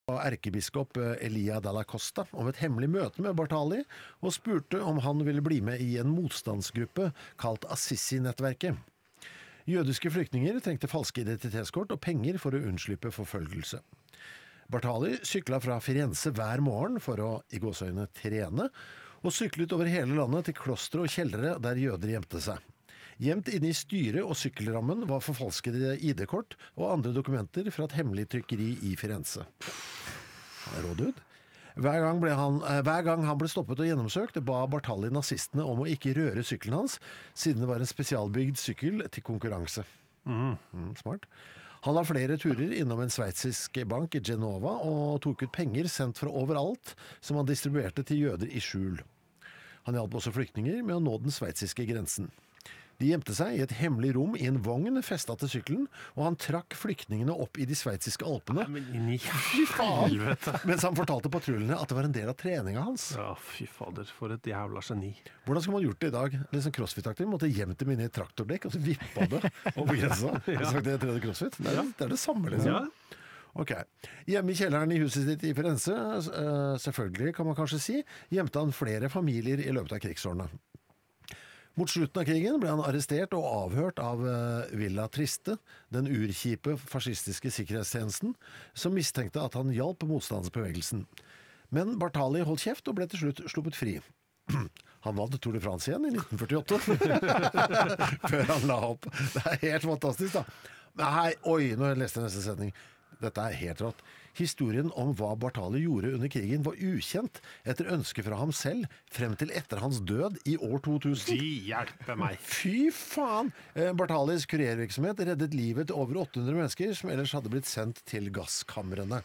Erkebiskop Elia Dalla Costa om et hemmelig møte med Bartali og spurte om han ville bli med i en motstandsgruppe kalt Assisi-nettverket. Jødiske flyktninger trengte falske identitetskort og penger for å unnslippe forfølgelse. Bartali sykla fra Firenze hver morgen for å, i gåseøyne, trene, og syklet over hele landet til klostre og kjellere der jøder gjemte seg. Gjemt inne i styret og sykkelrammen var forfalskede ID-kort og andre dokumenter fra et hemmelig trykkeri i Firenze. Rådud. Hver gang han ble stoppet og gjennomsøkt, ba Bartali nazistene om å ikke røre sykkelen hans, siden det var en spesialbygd sykkel til konkurranse. Smart. Han la flere turer innom en sveitsisk bank i Genova og tok ut penger sendt fra overalt som han distribuerte til jøder i skjul. Han hjalp også flyktninger med å nå den sveitsiske grensen. De gjemte seg i et hemmelig rom i en vogn festet til sykkelen, og han trakk flyktningene opp i de sveitsiske alpene. Men inn i helvete! Mens han fortalte patruljene at det var en del av treninga hans. Ja, fy fader, for et jævla geni. Hvordan skulle man gjort det i dag? Litt sånn crossfit-aktig. Måtte gjemt dem inne i et traktordekk, og så vippa det over grensa. Det er crossfit. Det er det samme, liksom. Ja. Ok. Hjemme i kjelleren i huset sitt i Firenze, selvfølgelig kan man kanskje si, gjemte han flere familier i løpet av krigsårene. Mot slutten av krigen ble han arrestert og avhørt av Villa Triste, den urkjipe fascistiske sikkerhetstjenesten, som mistenkte at han hjalp motstandsbevegelsen. Men Bartali holdt kjeft og ble til slutt sluppet fri. Han vant Tour de France igjen i 1948, før han la opp. Det er helt fantastisk, da. Nei, oi, nå leste jeg neste setning. Dette er helt rått. Historien om hva Bartali gjorde under krigen var ukjent etter ønske fra ham selv frem til etter hans død i år 2000. De hjelper meg. Fy faen! Bartalis kuriervirksomhet reddet livet til over 800 mennesker som ellers hadde blitt sendt til gasskamrene.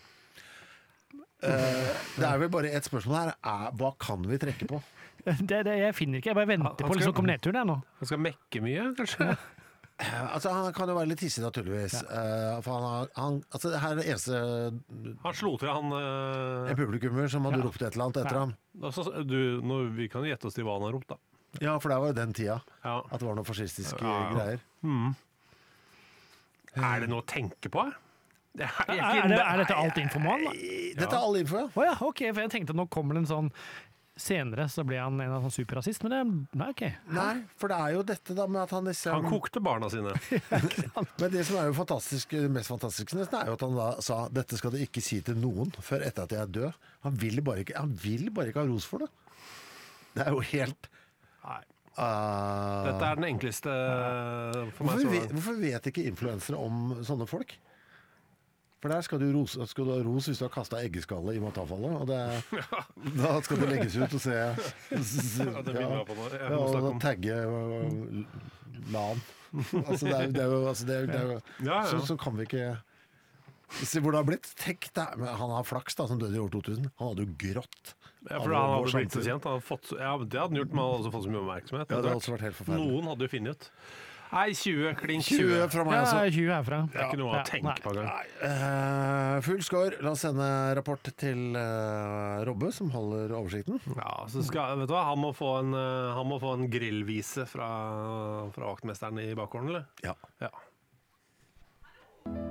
Det er vel bare et spørsmål her. Hva kan vi trekke på? Jeg finner ikke. Jeg bare venter på liksom kom nedturen der nå. Han skal mekke mye, kanskje? Altså, han kan jo være litt hissig naturligvis. For altså, det her er det eneste Han slo til en publikummer som hadde ropt et eller annet etter ham. Altså, vi kan gjette oss til hva han har ropt, da. Ja, for det var jo den tida at det var noen fascistiske greier. Er det noe å tenke på? Er dette alt info med han, da? Dette er all info, ja. Ja, ok, for jeg tenkte nå kommer det en sånn senere så ble han en av sånn superrasist, men det, nei, ok. Nei, for det er jo dette da med at han liksom... Han kokte barna sine. Men det som er jo fantastisk, det mest fantastiske nesten, er jo at han da sa, dette skal du ikke si til noen før etter at jeg er død. Han vil bare ikke ha ros for det. Det er jo helt... Nei. Dette er den enkleste for meg. Hvorfor vet ikke influensere om sånne folk? For der skal du ha ros hvis du har kastet eggeskalle i matavfallet, og da skal det legges ut og se og tagge LAN. Det er jo så kan vi ikke se hvor det har blitt. Tenk deg, han har flaks da, som døde i år 2000. Han hadde jo grått. Ja, for han hadde blitt så kjent. Det hadde han gjort, men han hadde også fått så mye oppmerksomhet. Ja, det hadde også vært helt forferdelig. Noen hadde jo finnet ut. Nei, 20, klink 20 fra meg altså. Ja, 20 herfra. Det er ikke noe å tenke på gang. Full score. La oss sende rapport til Robbe, som holder oversikten. Ja, så vet du hva? Han må få en grillvise fra vaktmesteren i bakgården, eller? Ja.